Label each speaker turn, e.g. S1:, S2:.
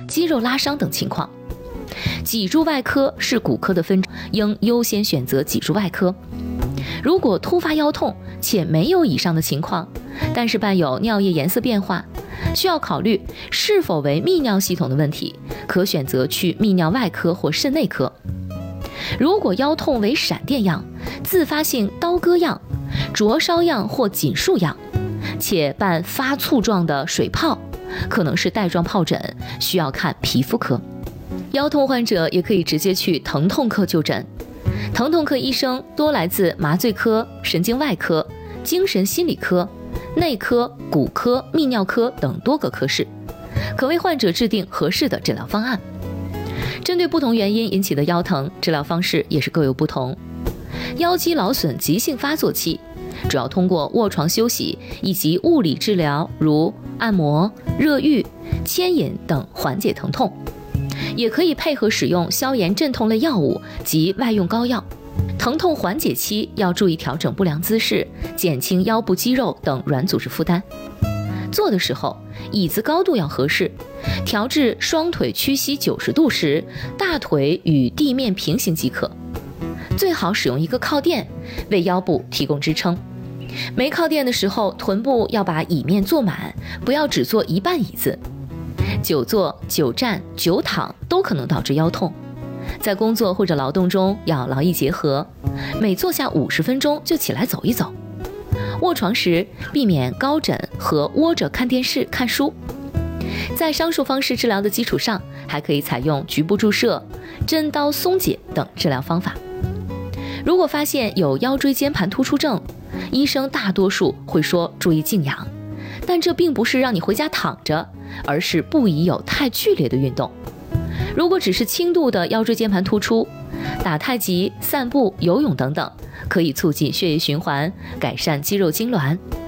S1: 肌肉拉伤等情况。脊柱外科是骨科的分支，应优先选择脊柱外科。如果突发腰痛且没有以上的情况，但是伴有尿液颜色变化，需要考虑是否为泌尿系统的问题，可选择去泌尿外科或肾内科。如果腰痛为闪电样、自发性刀割样、灼烧样或紧束样，且伴发蹙状的水泡，可能是带状疱疹，需要看皮肤科。腰痛患者也可以直接去疼痛科就诊，疼痛科医生多来自麻醉科、神经外科、精神心理科、内科、骨科、泌尿科等多个科室，可为患者制定合适的治疗方案。针对不同原因引起的腰疼，治疗方式也是各有不同。腰肌劳损急性发作期，主要通过卧床休息以及物理治疗，如按摩、热浴、牵引等缓解疼痛，也可以配合使用消炎镇痛类药物及外用膏药。疼痛缓解期要注意调整不良姿势，减轻腰部肌肉等软组织负担。坐的时候，椅子高度要合适，调至双腿屈膝90度时，大腿与地面平行即可。最好使用一个靠垫，为腰部提供支撑。没靠垫的时候，臀部要把椅面坐满，不要只坐一半椅子。久坐、久站、久躺都可能导致腰痛。在工作或者劳动中要劳逸结合，每坐下50分钟就起来走一走。卧床时避免高枕和窝着看电视、看书。在上述方式治疗的基础上，还可以采用局部注射、针刀松解等治疗方法。如果发现有腰椎间盘突出症，医生大多数会说注意静养，但这并不是让你回家躺着，而是不宜有太剧烈的运动。如果只是轻度的腰椎间盘突出，打太极、散步、游泳等等，可以促进血液循环，改善肌肉痉挛。